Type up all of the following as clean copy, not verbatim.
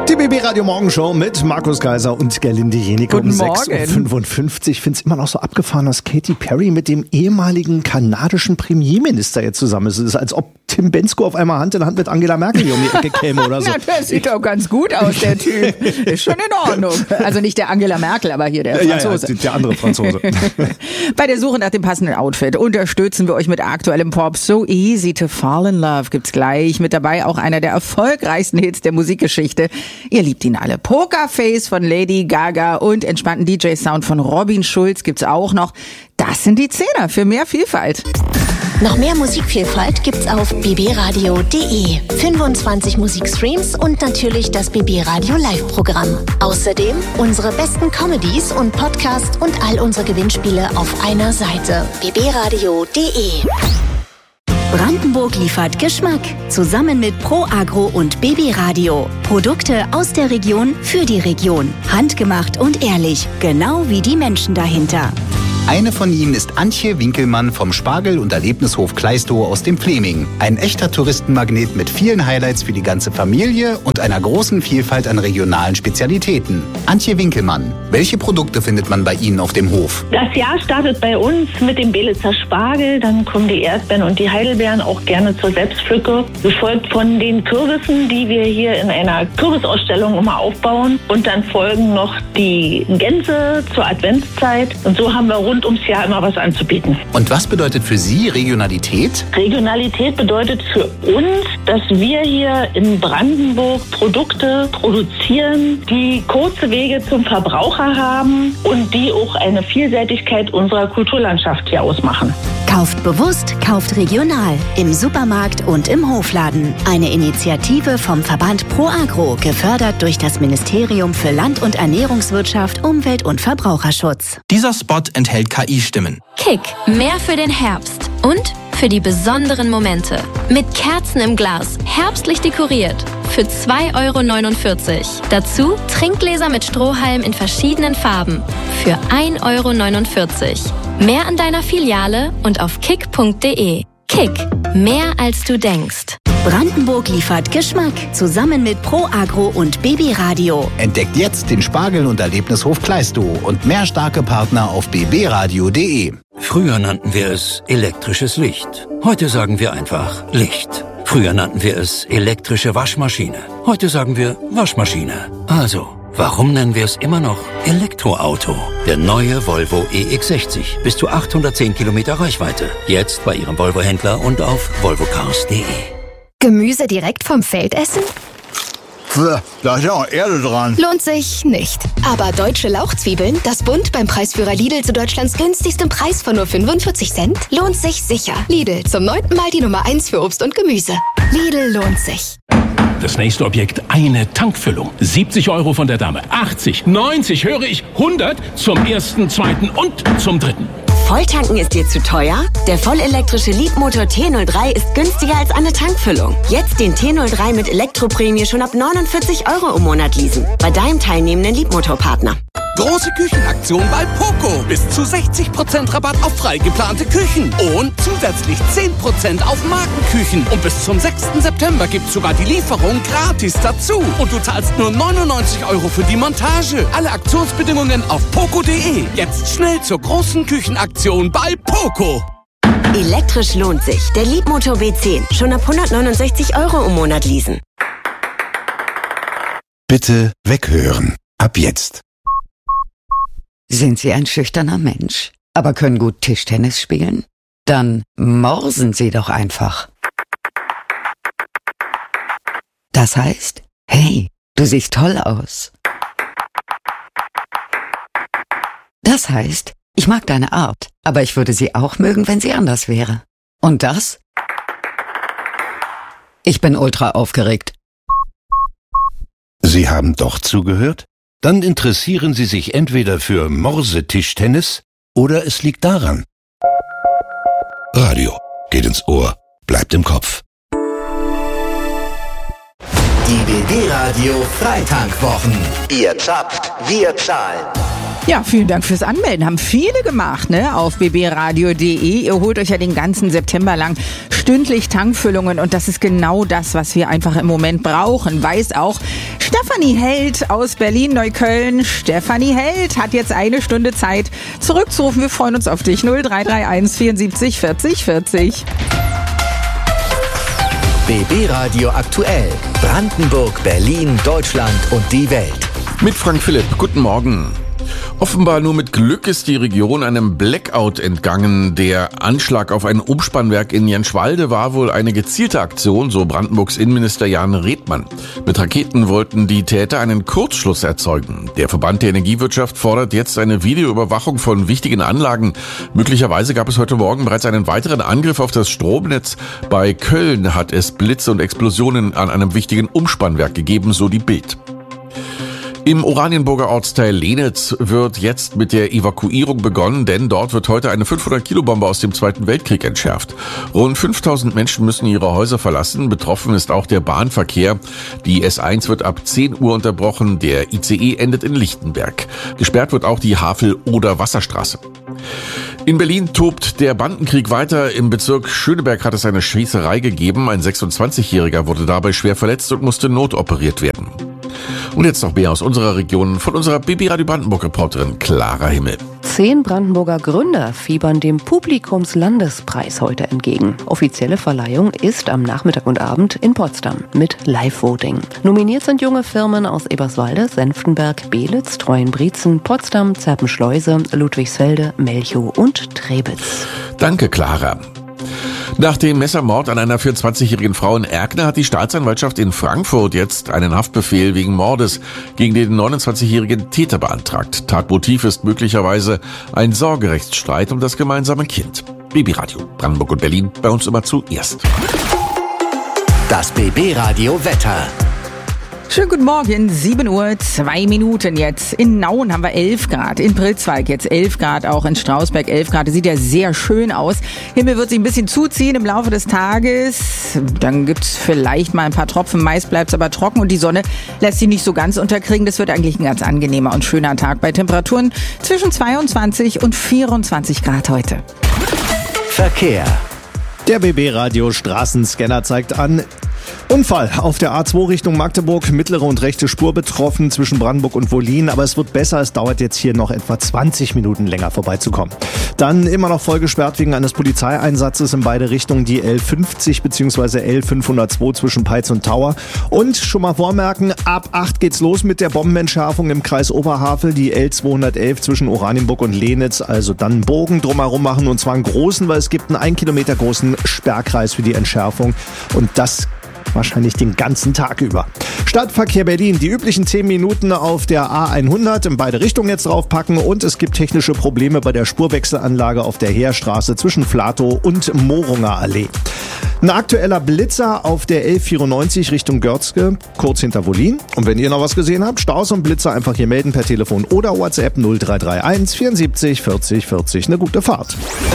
Die BB Radio Morgenshow mit Markus Geiser und Gerlinde Jenicke um 6.55 Uhr. Ich finde es immer noch so abgefahren, dass Katy Perry mit dem ehemaligen kanadischen Premierminister jetzt zusammen ist. Es ist, als ob Tim Bendzko auf einmal Hand in Hand mit Angela Merkel hier um die Ecke käme oder so. Na, der sieht doch ganz gut aus, der Typ. Ist schon in Ordnung. Also nicht der Angela Merkel, aber hier der Franzose. Ja, der andere Franzose. Bei der Suche nach dem passenden Outfit unterstützen wir euch mit aktuellem Pop. So Easy to Fall in Love gibt's gleich. Mit dabei auch einer der erfolgreichsten Hits der Musikgeschichte. Ihr liebt ihn alle. Pokerface von Lady Gaga und entspannten DJ-Sound von Robin Schulz gibt's auch noch. Das sind die 10er für mehr Vielfalt. Noch mehr Musikvielfalt gibt's auf bbradio.de. 25 Musikstreams und natürlich das BB Radio Live-Programm. Außerdem unsere besten Comedies und Podcasts und all unsere Gewinnspiele auf einer Seite. bbradio.de. Brandenburg liefert Geschmack. Zusammen mit Pro Agro und BB Radio. Produkte aus der Region für die Region. Handgemacht und ehrlich. Genau wie die Menschen dahinter. Eine von ihnen ist Antje Winkelmann vom Spargel- und Erlebnishof Kleistow aus dem Fleming. Ein echter Touristenmagnet mit vielen Highlights für die ganze Familie und einer großen Vielfalt an regionalen Spezialitäten. Antje Winkelmann, welche Produkte findet man bei Ihnen auf dem Hof? Das Jahr startet bei uns mit dem Belitzer Spargel, dann kommen die Erdbeeren und die Heidelbeeren auch gerne zur Selbstpflücke, gefolgt von den Kürbissen, die wir hier in einer Kürbisausstellung immer aufbauen, und dann folgen noch die Gänse zur Adventszeit, und so haben wir rund ums Jahr immer was anzubieten. Und was bedeutet für Sie Regionalität? Regionalität bedeutet für uns, dass wir hier in Brandenburg Produkte produzieren, die kurze Wege zum Verbraucher haben und die auch eine Vielseitigkeit unserer Kulturlandschaft hier ausmachen. Kauft bewusst, kauft regional. Im Supermarkt und im Hofladen. Eine Initiative vom Verband Pro Agro, gefördert durch das Ministerium für Land- und Ernährungswirtschaft, Umwelt- und Verbraucherschutz. Dieser Spot enthält KI-Stimmen. Kick, mehr für den Herbst und für die besonderen Momente. Mit Kerzen im Glas, herbstlich dekoriert. Für 2,49 €. Dazu Trinkgläser mit Strohhalm in verschiedenen Farben. Für 1,49 €. Mehr an deiner Filiale und auf kick.de. Kick, mehr als du denkst. Brandenburg liefert Geschmack. Zusammen mit Pro Agro und BB Radio. Entdeckt jetzt den Spargel- und Erlebnishof Kleistow und mehr starke Partner auf bbradio.de. Früher nannten wir es elektrisches Licht. Heute sagen wir einfach Licht. Früher nannten wir es elektrische Waschmaschine. Heute sagen wir Waschmaschine. Also, warum nennen wir es immer noch Elektroauto? Der neue Volvo EX60. Bis zu 810 Kilometer Reichweite. Jetzt bei Ihrem Volvo-Händler und auf volvocars.de. Gemüse direkt vom Feld essen? Da ist ja auch Erde dran. Lohnt sich nicht. Aber deutsche Lauchzwiebeln, das Bund beim Preisführer Lidl zu Deutschlands günstigstem Preis von nur 45 Cent, lohnt sich sicher. Lidl, zum 9. Mal die Nummer 1 für Obst und Gemüse. Lidl lohnt sich. Das nächste Objekt, eine Tankfüllung. 70 € von der Dame. 80, 90, höre ich, 100 zum ersten, zweiten und zum dritten. Volltanken ist dir zu teuer? Der vollelektrische Leapmotor T03 ist günstiger als eine Tankfüllung. Jetzt den T03 mit Elektroprämie schon ab 49 € im Monat leasen. Bei deinem teilnehmenden Leapmotor-Partner. Große Küchenaktion bei Poco. Bis zu 60% Rabatt auf frei geplante Küchen. Und zusätzlich 10% auf Markenküchen. Und bis zum 6. September gibt's sogar die Lieferung gratis dazu. Und du zahlst nur 99 € für die Montage. Alle Aktionsbedingungen auf poco.de. Jetzt schnell zur großen Küchenaktion bei Poco. Elektrisch lohnt sich. Der Leapmotor W10. Schon ab 169 € im Monat leasen. Bitte weghören. Ab jetzt. Sind Sie ein schüchterner Mensch, aber können gut Tischtennis spielen? Dann morsen Sie doch einfach. Das heißt, hey, du siehst toll aus. Das heißt, ich mag deine Art, aber ich würde sie auch mögen, wenn sie anders wäre. Und das? Ich bin ultra aufgeregt. Sie haben doch zugehört? Dann interessieren Sie sich entweder für Morsetischtennis oder es liegt daran. Radio geht ins Ohr, bleibt im Kopf. Die BB Radio Freitankwochen. Ihr zappt, wir zahlen. Ja, vielen Dank fürs Anmelden. Haben viele gemacht, ne? Auf bbradio.de. Ihr holt euch ja den ganzen September lang stündlich Tankfüllungen und das ist genau das, was wir einfach im Moment brauchen. Weiß auch Stefanie Held aus Berlin-Neukölln. Stefanie Held hat jetzt 1 Stunde Zeit, zurückzurufen. Wir freuen uns auf dich. 0331 74 40 40. BB Radio aktuell. Brandenburg, Berlin, Deutschland und die Welt. Mit Frank Philipp. Guten Morgen. Offenbar nur mit Glück ist die Region einem Blackout entgangen. Der Anschlag auf ein Umspannwerk in Jenschwalde war wohl eine gezielte Aktion, so Brandenburgs Innenminister Jan Redmann. Mit Raketen wollten die Täter einen Kurzschluss erzeugen. Der Verband der Energiewirtschaft fordert jetzt eine Videoüberwachung von wichtigen Anlagen. Möglicherweise gab es heute Morgen bereits einen weiteren Angriff auf das Stromnetz. Bei Köln hat es Blitze und Explosionen an einem wichtigen Umspannwerk gegeben, so die Bild. Im Oranienburger Ortsteil Lenitz wird jetzt mit der Evakuierung begonnen, denn dort wird heute eine 500-Kilo-Bombe aus dem Zweiten Weltkrieg entschärft. Rund 5000 Menschen müssen ihre Häuser verlassen. Betroffen ist auch der Bahnverkehr. Die S1 wird ab 10 Uhr unterbrochen. Der ICE endet in Lichtenberg. Gesperrt wird auch die Havel-Oder-Wasserstraße. In Berlin tobt der Bandenkrieg weiter. Im Bezirk Schöneberg hat es eine Schießerei gegeben. Ein 26-Jähriger wurde dabei schwer verletzt und musste notoperiert werden. Und jetzt noch mehr aus unserer Region von unserer BB Radio Brandenburg-Reporterin Clara Himmel. 10 Brandenburger Gründer fiebern dem Publikumslandespreis heute entgegen. Offizielle Verleihung ist am Nachmittag und Abend in Potsdam mit Live-Voting. Nominiert sind junge Firmen aus Eberswalde, Senftenberg, Belitz, Treuenbrietzen, Potsdam, Zerpenschleuse, Ludwigsfelde, Melchow und Trebitz. Danke, Clara. Nach dem Messermord an einer 24-jährigen Frau in Erkner hat die Staatsanwaltschaft in Frankfurt jetzt einen Haftbefehl wegen Mordes gegen den 29-jährigen Täter beantragt. Tatmotiv ist möglicherweise ein Sorgerechtsstreit um das gemeinsame Kind. BB Radio, Brandenburg und Berlin, bei uns immer zuerst. Das BB Radio Wetter. Schönen guten Morgen, 7 Uhr, 2 Minuten jetzt. In Nauen haben wir 11 Grad, in Pritzwalk jetzt 11 Grad, auch in Strausberg 11 Grad. Das sieht ja sehr schön aus. Himmel wird sich ein bisschen zuziehen im Laufe des Tages. Dann gibt's vielleicht mal ein paar Tropfen, meist bleibt's aber trocken und die Sonne lässt sich nicht so ganz unterkriegen. Das wird eigentlich ein ganz angenehmer und schöner Tag bei Temperaturen zwischen 22 und 24 Grad heute. Verkehr. Der BB Radio Straßenscanner zeigt an: Unfall auf der A2 Richtung Magdeburg, mittlere und rechte Spur betroffen zwischen Brandenburg und Wollin, aber es wird besser, es dauert jetzt hier noch etwa 20 Minuten länger vorbeizukommen. Dann immer noch voll gesperrt wegen eines Polizeieinsatzes in beide Richtungen, die L50 bzw. L502 zwischen Peitz und Tauer. Und schon mal vormerken, ab 8 geht's los mit der Bombenentschärfung im Kreis Oberhavel, die L211 zwischen Oranienburg und Lenitz, also dann einen Bogen drumherum machen und zwar einen großen, weil es gibt einen 1 Kilometer großen Sperrkreis für die Entschärfung und das wahrscheinlich den ganzen Tag über. Stadtverkehr Berlin, die üblichen 10 Minuten auf der A100 in beide Richtungen jetzt draufpacken und es gibt technische Probleme bei der Spurwechselanlage auf der Heerstraße zwischen Flatow und Morunger Allee. Ein aktueller Blitzer auf der L94 Richtung Görzke, kurz hinter Wollin. Und wenn ihr noch was gesehen habt, Staus und Blitzer einfach hier melden per Telefon oder WhatsApp 0331 74 40 40. Eine gute Fahrt.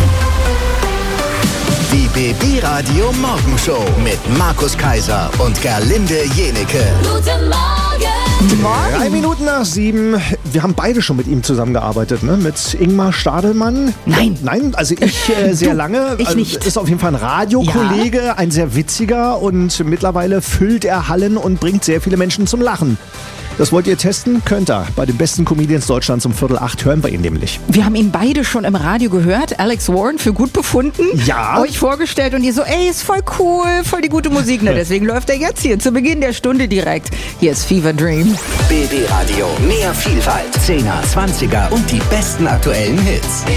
Die BB Radio Morgenshow mit Markus Kaiser und Gerlinde Jenike. Guten Morgen. 3 Minuten nach 7. Wir haben beide schon mit ihm zusammengearbeitet, ne? Mit Ingmar Stadelmann. Nein, also ich sehr lange. Ich nicht. Also ist auf jeden Fall ein Radiokollege, ein sehr witziger und mittlerweile füllt er Hallen und bringt sehr viele Menschen zum Lachen. Das wollt ihr testen? Könnt ihr. Bei den besten Comedians Deutschlands um 7:45 hören wir ihn nämlich. Wir haben ihn beide schon im Radio gehört. Alex Warren für gut befunden. Ja. Euch vorgestellt und ihr so, ey, ist voll cool, voll die gute Musik. Ne? Deswegen läuft er jetzt hier zu Beginn der Stunde direkt. Hier ist Fever Dream. BB Radio, mehr Vielfalt, 10er, 20er und die besten aktuellen Hits.